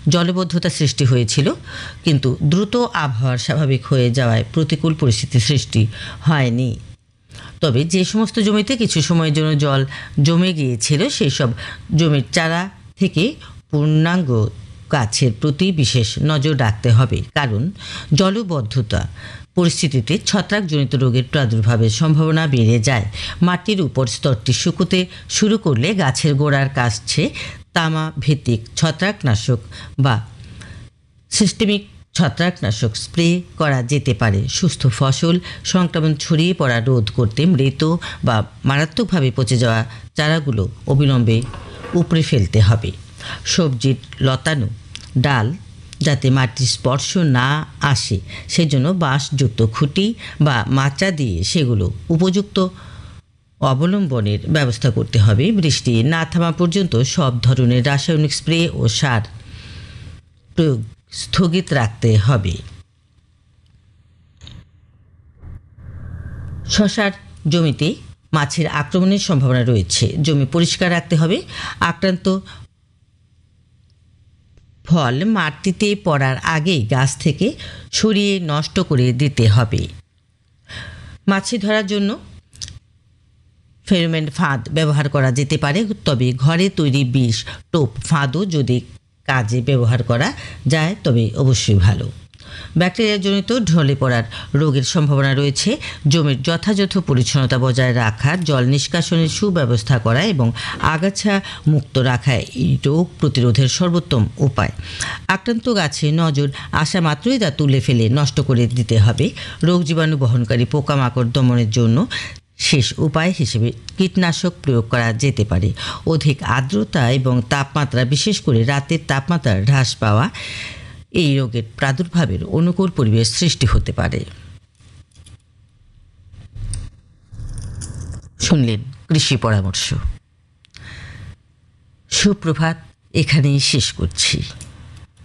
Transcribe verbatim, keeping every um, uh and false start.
জলবদ্ধতা সৃষ্টি হয়েছিল, কিন্তু দ্রুত আবহাওয়ার স্বাভাবিক হয়ে যাওয়ায় প্রতিকূল পরিস্থিতি সৃষ্টি হয়নি। তবে যে সমস্ত জমিতে কিছু সময়ের জন্য জল জমে গিয়েছিল সেই সব জমির চারা থেকে পূর্ণাঙ্গ গাছের প্রতি বিশেষ নজর রাখতে হবে, কারণ জলবদ্ধতা পরিস্থিতিতে ছত্রাকজনিত রোগের প্রাদুর্ভাবের সম্ভাবনা বেড়ে যায়। মাটির উপর স্তরটি শুকোতে শুরু করলে গাছের গোড়ার কাছে তামা ভিত্তিক ছত্রাকনাশক বা সিস্টেমিক ছত্রাকনাশক স্প্রে করা যেতে পারে। সুস্থ ফসল সংক্রমণ ছড়িয়ে পড়া রোধ করতে মৃত বা মারাত্মকভাবে পচে যাওয়া চারাগুলো অবিলম্বে উপড়ে ফেলতে হবে। সবজির লতানো ডাল যাতে মাটির স্পর্শ না আসে সেজন্য বাঁশযুক্ত খুঁটি বা মাচা দিয়ে সেগুলো উপযুক্ত অবলম্বনের ব্যবস্থা করতে হবে। বৃষ্টি না থামা পর্যন্ত সব ধরনের রাসায়নিক স্প্রে ও সার প্রয়োগ স্থগিত রাখতে হবে। শশার জমিতে মাছের আক্রমণের সম্ভাবনা রয়েছে, জমি পরিষ্কার রাখতে হবে। আক্রান্ত ফল মাটিতে পড়ার আগেই গাছ থেকে সরিয়ে নষ্ট করে দিতে হবে। মাছি ধরার জন্য ফেরোমন ফাঁদ ব্যবহার করা যেতে পারে, তবে ঘরে তৈরি বিষ টোপ ফাঁদও যদি কাজে ব্যবহার করা যায় তবে অবশ্যই ভালো। ব্যাকটেরিয়াজনিত ঢলে পড়ার রোগের সম্ভাবনা রয়েছে। জমির যথাযথ পরিচ্ছন্নতা বজায় রাখা, জল নিষ্কাশনের সুব্যবস্থা করা এবং আগাছা মুক্ত রাখা এই রোগ প্রতিরোধের সর্বোত্তম উপায়। আক্রান্ত গাছে নজর আসা মাত্রই তা তুলে ফেলে নষ্ট করে দিতে হবে। রোগ জীবাণু বহনকারী পোকামাকড় দমনের জন্য শেষ উপায় হিসেবে কীটনাশক প্রয়োগ করা যেতে পারে। অধিক আর্দ্রতা এবং তাপমাত্রা, বিশেষ করে রাতের তাপমাত্রা হ্রাস পাওয়া এই রোগের প্রাদুর্ভাবের অনুকূল পরিবেশ সৃষ্টি হতে পারে। শুনলেন কৃষি পরামর্শ। সুপ্রভাত, এখানেই শেষ করছি।